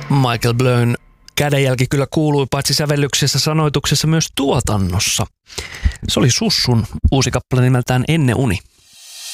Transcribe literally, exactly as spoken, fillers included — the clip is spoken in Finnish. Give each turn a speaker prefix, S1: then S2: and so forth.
S1: Michael Blön kädenjälki kyllä kuului paitsi sävellyksessä, sanoituksessa myös tuotannossa. Se oli Sussun uusi kappale nimeltään Enne uni.